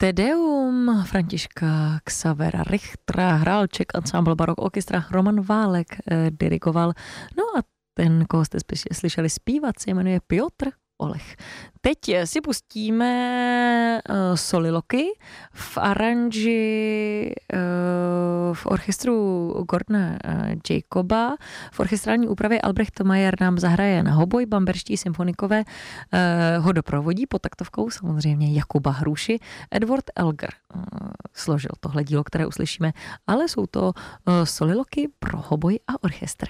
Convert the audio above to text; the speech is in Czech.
Tedeum Františka Xavera Richtera hrál Czech Ensemble Barok Orchestra, Roman Válek dirigoval. No a ten, koho jste slyšeli zpívat, se jmenuje Piotr Olech. Teď si pustíme soliloky v aranži v orchestru Gordona Jacoba. V orchestrální úpravě Albrecht Mayer nám zahraje na hoboj, bamberští symfonikové ho doprovodí pod taktovkou samozřejmě Jakuba Hruši. Edward Elgar složil tohle dílo, které uslyšíme, ale jsou to soliloky pro hoboj a orchestr.